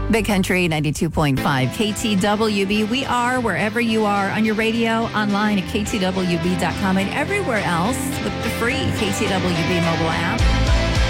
Big Country 92.5 KTWB. We are wherever you are on your radio, online at ktwb.com, and everywhere else with the free KTWB mobile app.